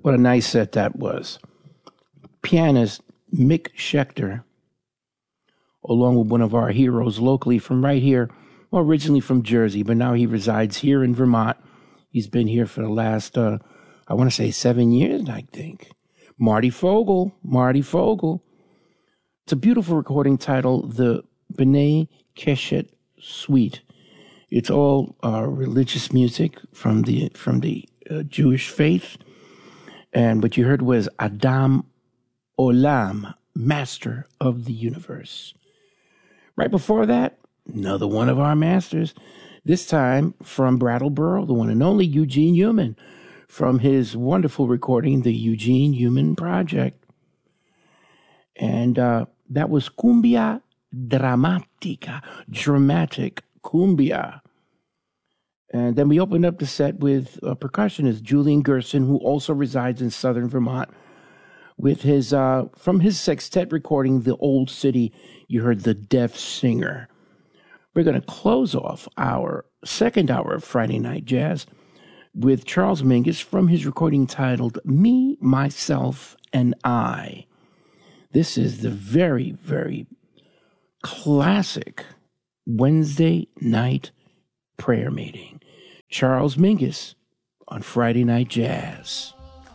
What a nice set that was. Pianist Mick Schechter, along with one of our heroes locally from right here, well, originally from Jersey, but now he resides here in Vermont. He's been here for the last, I want to say 7 years, I think. Marty Fogel. It's a beautiful recording titled The B'nai Keshet Suite. It's all religious music from the Jewish faith. And what you heard was Adam Olam, Master of the Universe. Right before that, another one of our masters, this time from Brattleboro, the one and only Eugene Human, from his wonderful recording, the Eugene Human Project. And that was Cumbia Dramatica, dramatic cumbia. And then we opened up the set with a percussionist, Julian Gerson, who also resides in southern Vermont, with his from his sextet recording, The Old City. You heard The Deaf Singer. We're going to close off our second hour of Friday Night Jazz with Charles Mingus from his recording titled Me, Myself, and I. This is the very, very classic Wednesday night prayer meeting. Charles Mingus on Friday Night Jazz.